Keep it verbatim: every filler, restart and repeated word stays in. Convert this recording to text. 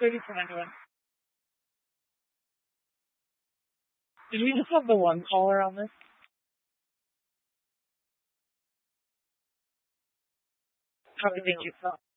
thirty-two ninety-one. Did we just have the one caller on this? Okay, thank you.